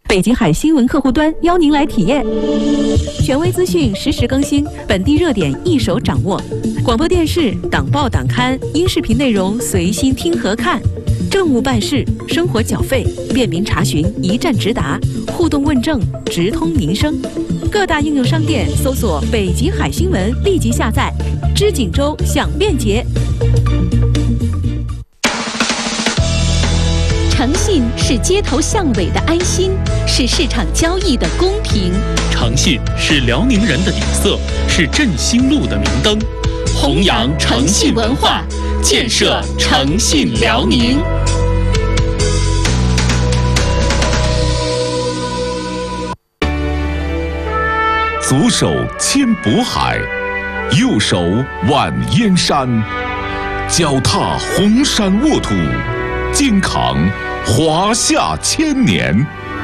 北极海新闻客户端邀您来体验，权威资讯实时更新，本地热点一手掌握。广播电视、党报党刊、音视频内容随心听和看，政务办事、生活缴费便民查询，一站直达，互动问政，直通民生。各大应用商店搜索“北极海新闻”，立即下载。知锦州，享便捷。 诚信是街头巷尾的安心，是市场交易的公平。 诚信是辽宁人的底色，是振兴路的明灯。弘扬诚信文化，建设诚信辽宁。 左手牵渤海，右手挽燕山，脚踏红山沃土，肩扛华夏千年。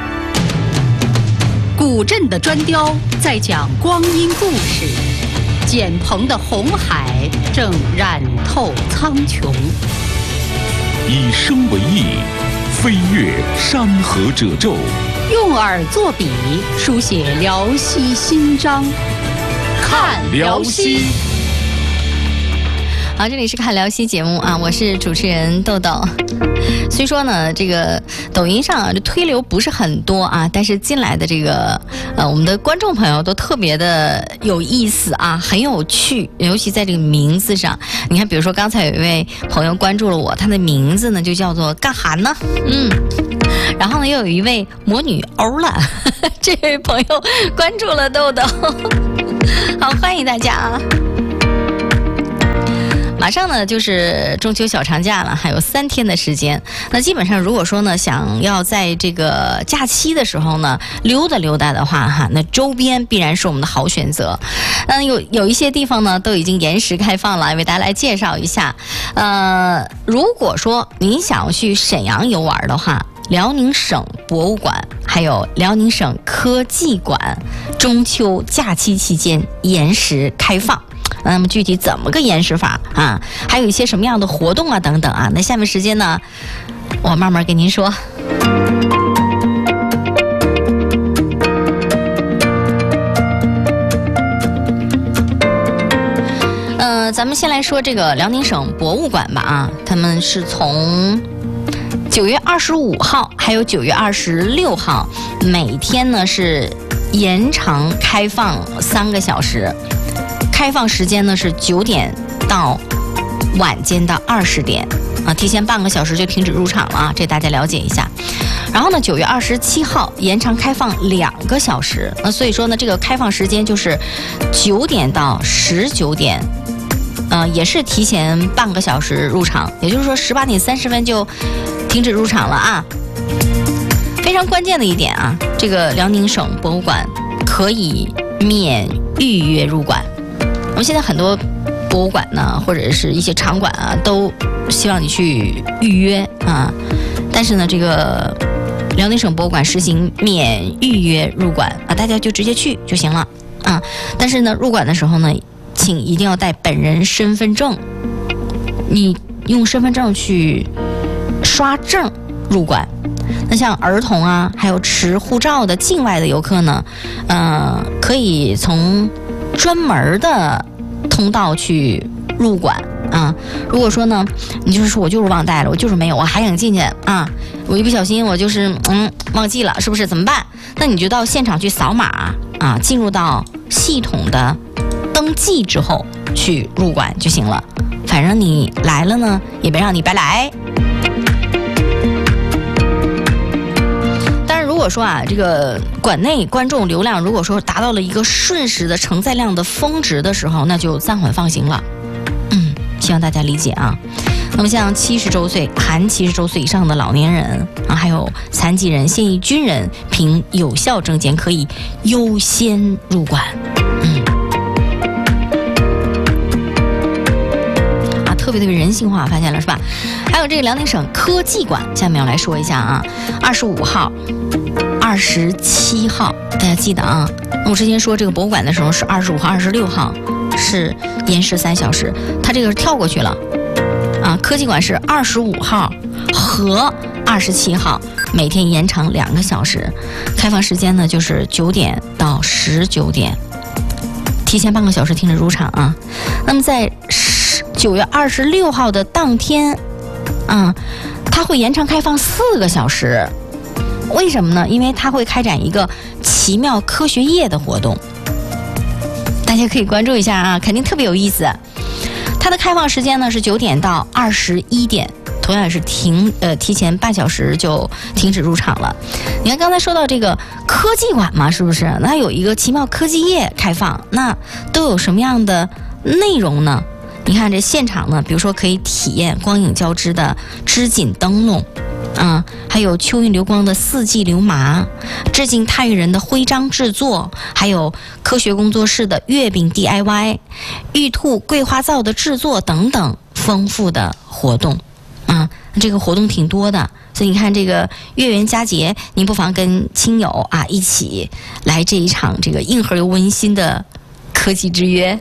古镇的砖雕在讲光阴故事，简鹏的红海正染透苍穹。 以声为翼，飞越山河褶皱， 用耳作笔，书写辽西新章。看辽西。 好，这里是看辽西节目啊，我是主持人豆豆。虽说呢，这个抖音上这推流不是很多啊，但是进来的这个我们的观众朋友都特别的有意思啊，很有趣，尤其在这个名字上。你看，比如说刚才有一位朋友关注了我，他的名字呢就叫做干哈呢？然后呢，又有一位魔女欧了，这位朋友关注了豆豆。好，欢迎大家啊！马上呢就是中秋小长假了，还有3天的时间。那基本上如果说呢想要在这个假期的时候呢溜达溜达的话哈，那周边必然是我们的好选择。有一些地方呢都已经延时开放了，为大家来介绍一下。如果说您想要去沈阳游玩的话，辽宁省博物馆还有辽宁省科技馆中秋假期期间延时开放。那么具体怎么个延时法啊？还有一些什么样的活动啊等等啊？那下面时间呢，我慢慢跟您说。咱们先来说这个辽宁省博物馆吧啊，他们是从9月25号还有9月26号，每天呢是延长开放3个小时。开放时间呢是9点到晚间的20点啊，提前半个小时就停止入场了啊，这大家了解一下。然后呢9月27号延长开放2个小时，那所以说呢这个开放时间就是9点到19点，也是提前半个小时入场，也就是说18点30分就停止入场了啊。非常关键的一点啊，这个辽宁省博物馆可以免预约入馆。我们现在很多博物馆呢，或者是一些场馆啊，都希望你去预约啊。但是呢，这个辽宁省博物馆实行免预约入馆啊，大家就直接去就行了啊。但是呢，入馆的时候呢，请一定要带本人身份证，你用身份证去刷证入馆。那像儿童啊，还有持护照的境外的游客呢，可以从专门的通道去入馆啊。如果说呢，你就是说我就是忘带了，我就是没有，我还想进去啊，我一不小心我就是忘记了，是不是？怎么办？那你就到现场去扫码啊，进入到系统的登记之后去入馆就行了。反正你来了呢，也别让你白来。如果说啊，这个馆内观众流量如果说达到了一个瞬时的承载量的峰值的时候，那就暂缓放行了。希望大家理解啊。那么像70周岁含70周岁以上的老年人啊，还有残疾人、现役军人，凭有效证件可以优先入馆。特别人性化，发现了是吧？还有这个辽宁省科技馆，下面要来说一下啊，25号、27号，大家记得啊。我之前说这个博物馆的时候是25号、26号是延时3小时，它这个是跳过去了啊。 啊，科技馆是25号和27号，每天延长2个小时，开放时间呢就是9点到19点，提前半个小时停止入场啊。那么在9月26号的当天，它会延长开放4个小时。为什么呢？因为它会开展一个奇妙科学夜的活动，大家可以关注一下啊，肯定特别有意思。它的开放时间呢是9点到21点，同样也是提前半小时就停止入场了。你看刚才说到这个科技馆嘛，是不是？那有一个奇妙科技夜开放，那都有什么样的内容呢？你看这现场呢，比如说可以体验光影交织的织锦灯笼。还有秋韵流光的4季流麻，致敬太原人的徽章制作，还有科学工作室的月饼 DIY， 玉兔桂花皂的制作等等丰富的活动这个活动挺多的，所以你看这个月圆佳节，您不妨跟亲友一起来这一场这个硬核又温馨的科技之约。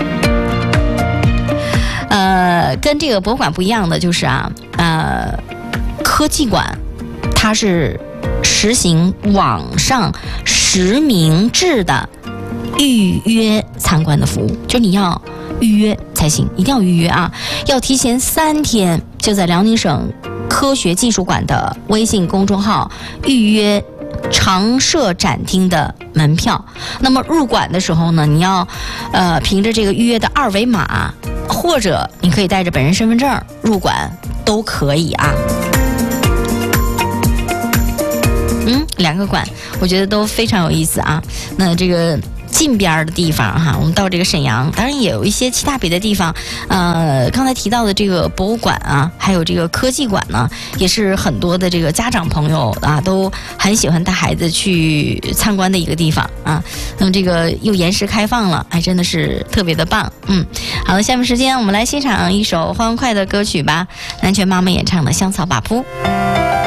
跟这个博物馆不一样的就是科技馆它是实行网上实名制的预约参观的服务，就你要预约才行，一定要预约啊，要提前3天就在辽宁省科学技术馆的微信公众号预约常设展厅的门票。那么入馆的时候呢，你要凭着这个预约的2维码，或者你可以带着本人身份证入馆都可以啊。2个馆我觉得都非常有意思啊。那这个近边的地方我们到这个沈阳，当然也有一些其他别的地方。刚才提到的这个博物馆还有这个科技馆呢，也是很多的这个家长朋友都很喜欢带孩子去参观的一个地方啊。那么这个又延时开放了，真的是特别的棒。好了，下面时间我们来欣赏一首欢快的歌曲吧，南拳妈妈演唱的《香草把扑》。